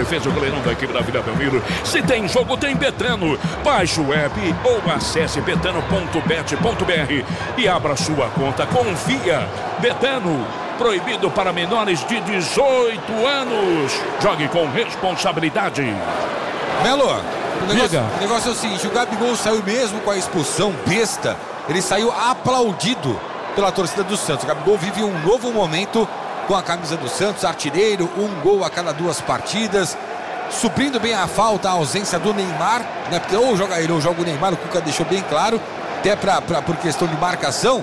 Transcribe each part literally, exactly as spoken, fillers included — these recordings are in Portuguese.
defesa, o goleirão da equipe da Vila Belmiro. Se tem jogo, tem Betano. Baixe o app ou acesse betano ponto bet ponto br e abra sua conta. Confia. Betano, proibido para menores de dezoito anos. Jogue com responsabilidade. Melo, o negócio, o negócio é o seguinte, o Gabigol saiu mesmo com a expulsão besta. Ele saiu aplaudido pela torcida do Santos. O Gabigol vive um novo momento com a camisa do Santos, artilheiro, um gol a cada duas partidas, suprindo bem a falta, a ausência do Neymar, né? Ou joga ele ou joga o Neymar, o Cuca deixou bem claro, até pra, pra, por questão de marcação,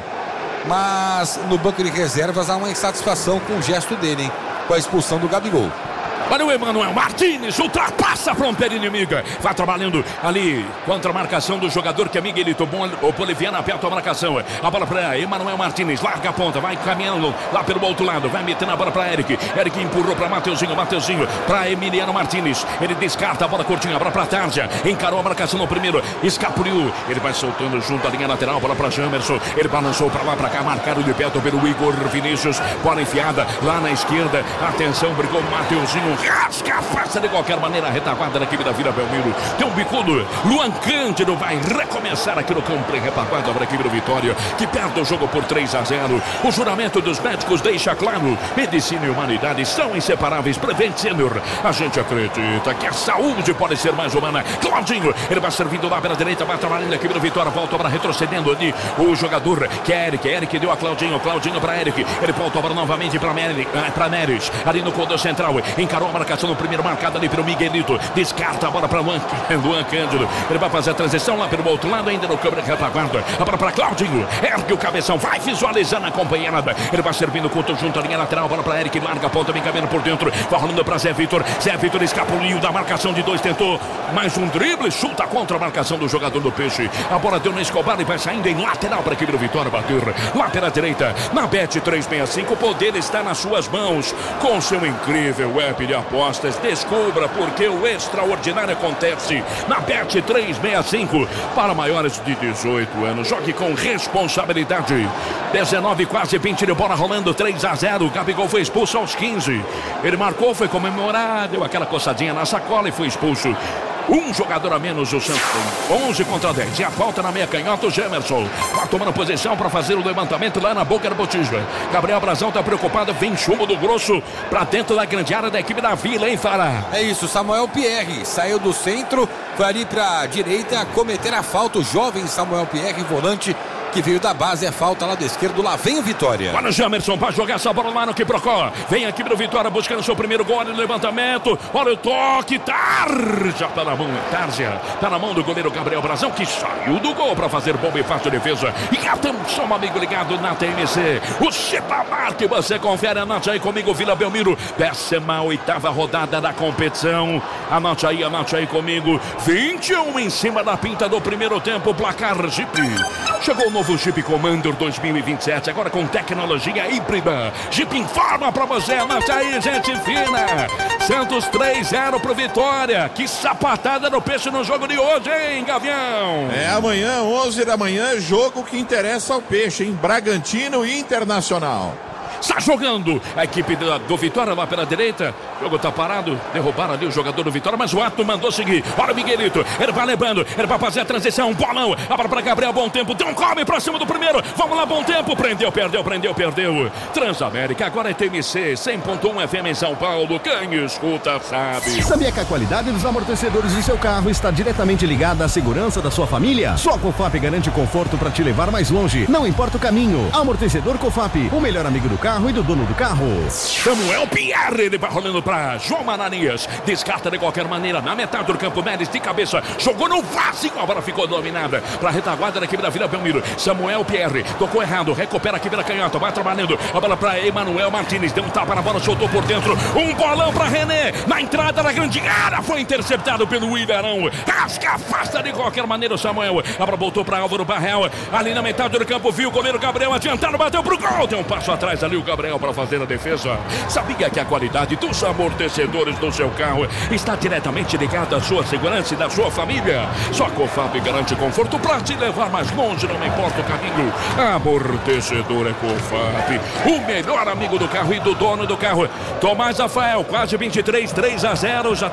mas no banco de reservas há uma insatisfação com o gesto dele, hein? Com a expulsão do Gabigol. Olha o Emanuel Martins, ultrapassa a fronteira inimiga. Vai trabalhando ali contra a marcação do jogador que é Miguelito. Bom, o Boliviano aperta a marcação. A bola para Emanuel Martins, larga a ponta, vai caminhando lá pelo outro lado. Vai metendo a bola para Eric. Eric empurrou para Mateuzinho, Mateuzinho para Emiliano Martins. Ele descarta a bola curtinha, a bola para Tarja. Encarou a marcação no primeiro, escapuliu. Ele vai soltando junto à linha lateral, bola para Jamerson. Ele balançou para lá, para cá, marcado de perto pelo Igor Vinícius. Bola enfiada lá na esquerda. Atenção, brigou Mateuzinho. Rasca, faça de qualquer maneira a retaguarda da equipe da Vila Belmiro. Tem um bicudo. Luan Cândido vai recomeçar aqui no campo em retaguarda para a equipe do Vitória, que perde o jogo por três a zero. O juramento dos médicos deixa claro: medicina e humanidade são inseparáveis. Prevent Senior. A gente acredita que a saúde pode ser mais humana. Claudinho, ele vai servindo lá pela direita, vai trabalhando a equipe do Vitória, volta para retrocedendo ali o jogador que é Eric. Eric deu a Claudinho, Claudinho para Eric. Ele volta agora novamente para Neres, ali no corredor central. Encarou a marcação no primeiro, marcado ali pelo Miguelito. Descarta a bola para Luan, Luan Cândido. Ele vai fazer a transição lá pelo outro lado, ainda no câmera de retaguarda. A bola para Claudinho. Ergue o cabeção, vai visualizando a companheirada. Ele vai servindo contra junto à linha lateral. Bola para Eric, larga a ponta, vem caminhando por dentro. Vai rolando para Zé Vitor. Zé Vitor escapuliu da marcação de dois, tentou mais um drible, chuta contra a marcação do jogador do Peixe. A bola deu na Escobar e vai saindo em lateral para a equipe do Vitória bater. Lá pela direita, na Bet trezentos e sessenta e cinco, o poder está nas suas mãos. Com seu incrível app de apostas, descubra porque o extraordinário acontece na Bet trezentos e sessenta e cinco. Para maiores de dezoito anos, jogue com responsabilidade. dezenove, quase vinte de bola rolando, três a zero. Gabigol foi expulso aos quinze. Ele marcou, foi comemorado, deu aquela coçadinha na sacola e foi expulso. Um jogador a menos, o Santos tem onze contra dez. E a falta na meia canhota, o Gemerson vai tomando posição para fazer o levantamento lá na boca da botija. Gabriel Brazão está preocupado, vem chumbo do grosso para dentro da grande área da equipe da Vila, hein, Fará? É isso, Samuel Pierre saiu do centro, foi ali para a direita cometer a falta. O jovem Samuel Pierre, volante, que veio da base, é falta lá do esquerdo, lá vem o Vitória. Olha o Jamerson para jogar essa bola lá no Quiprocó. Vem aqui pro Vitória buscando seu primeiro gol no levantamento. Olha o toque, Tarja tá na mão, Tarja tá na mão do goleiro Gabriel Brazão, que saiu do gol para fazer bomba e fácil defesa. E atenção, amigo ligado na T M C. O Chipamar que você confere, anote aí comigo, Vila Belmiro. décima oitava rodada da competição. Anote aí, anote aí comigo. vinte e um em cima da pinta do primeiro tempo, placar Jeep. Chegou o novo Jeep Commander dois mil e vinte e sete, agora com tecnologia híbrida. Jeep informa pra você, anota aí, gente fina. Santos três a zero pro Vitória. Que sapatada do Peixe no jogo de hoje, hein, Gavião? É amanhã, onze da manhã, jogo que interessa ao Peixe, hein? Bragantino e Internacional. Está jogando a equipe do, do Vitória lá pela direita. O jogo está parado. Derrubaram ali o jogador do Vitória, mas o Ato mandou seguir. Olha o Miguelito. Ele vai levando. Ele vai fazer a transição. Bolão. A bola para Gabriel. Bom tempo. Deu um come para cima do primeiro. Vamos lá, bom tempo. Prendeu, perdeu, prendeu, perdeu. Transamérica. Agora é T M C. cem ponto um F M em São Paulo. Quem escuta sabe. Sabia que a qualidade dos amortecedores do seu carro está diretamente ligada à segurança da sua família? Só a Cofap garante conforto para te levar mais longe. Não importa o caminho. Amortecedor Cofap. O melhor amigo do carro e do dono do carro. Samuel Pierre, ele vai rolando para João Mananias, descarta de qualquer maneira na metade do campo. Médici de cabeça, jogou no vazio, a bola ficou dominada para a retaguarda da equipe da Vila Belmiro. Samuel Pierre tocou errado, recupera aqui pela canhota, vai trabalhando a bola para Emanuel Martins, deu um tapa na bola, soltou por dentro, um bolão para René na entrada da grande área, foi interceptado pelo Iverão. Rasca, afasta de qualquer maneira o Samuel, a bola voltou para Álvaro Barrel, ali na metade do campo, viu o goleiro Gabriel adiantado, bateu pro gol, tem um passo atrás ali o Gabriel para fazer a defesa. Sabia que a qualidade dos amortecedores do seu carro está diretamente ligada à sua segurança e da sua família? Só a Cofap garante conforto para te levar mais longe, não importa o caminho. Amortecedor é Cofap, o melhor amigo do carro e do dono do carro. Tomás Rafael, quase vinte e três, três a zero. Já